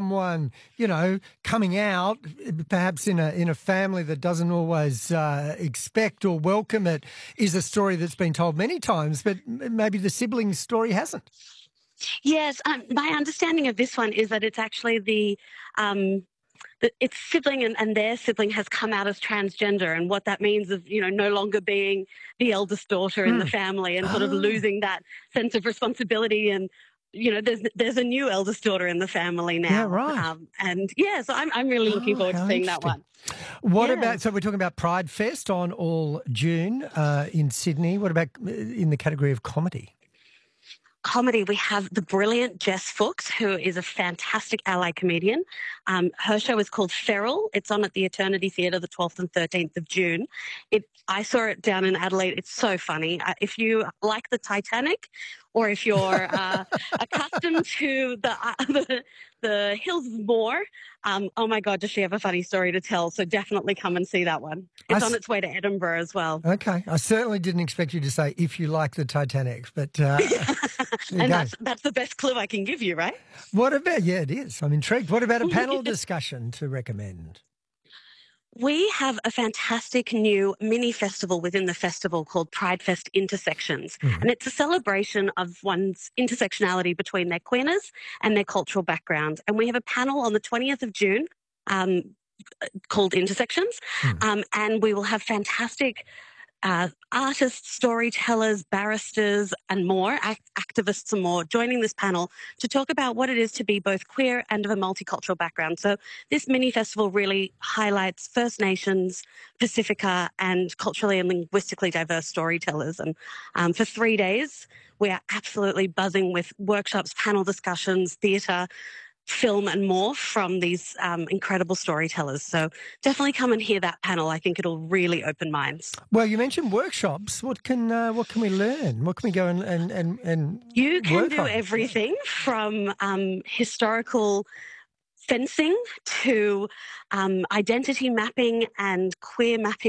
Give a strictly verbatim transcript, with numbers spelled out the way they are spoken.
someone, you know, coming out, perhaps in a in a family that doesn't always uh, expect or welcome it, is a story that's been told many times, but maybe the sibling's story hasn't. Yes, um, my understanding of this one is that it's actually the um, the, its sibling and, and their sibling has come out as transgender, and what that means is, you know, no longer being the eldest daughter in the Mm. family and sort of Oh, losing that sense of responsibility. And you know, there's there's a new eldest daughter in the family yeah, now, right. um, and yeah, so I'm I'm really looking Oh, forward to how seeing that interesting. one. What Yeah. about, so we're talking about Pride Fest on all June uh, in Sydney. What about uh, in the category of comedy? Comedy, we have the brilliant Jess Fuchs, who is a fantastic ally comedian. Um, her show is called Feral. It's on at the Eternity Theatre the twelfth and thirteenth of June. It, I saw it down in Adelaide. It's so funny. Uh, if you like the Titanic, or if you're uh, accustomed to the, uh, the the Hills of Moher, um, oh my God, does she have a funny story to tell? So definitely come and see that one. I It's on s- its way to Edinburgh as well. okay, I certainly didn't expect you to say if you like the Titanic, but uh, there you And go. that's that's the best clue I can give you, right? What about, yeah, it is. I'm intrigued. What about a panel discussion to recommend? We have a fantastic new mini festival within the festival called Pride Fest Intersections. Mhm. And it's a celebration of one's intersectionality between their queerness and their cultural background. And we have a panel on the twentieth of June um, called Intersections. Mm. Um, and we will have fantastic uh, artists, storytellers, barristers, and more, act- activists and more, joining this panel to talk about what it is to be both queer and of a multicultural background. So this mini festival really highlights First Nations, Pacifica, and culturally and linguistically diverse storytellers. And um, for three days, we are absolutely buzzing with workshops, panel discussions, theatre, film and more from these um, incredible storytellers. So definitely come and hear that panel. I think it'll really open minds. Well, you mentioned workshops. What can uh, what can we learn? What can we go and and and, and You can work do on? Yeah. everything from um, historical fencing to um, identity mapping and queer mapping.